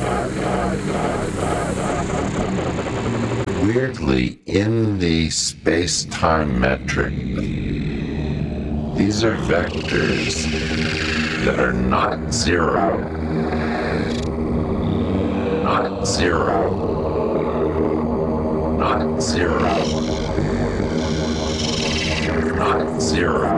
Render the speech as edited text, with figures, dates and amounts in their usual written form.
Weirdly, in the space-time metric, these are vectors that are not zero. Not zero. Not zero. Not zero.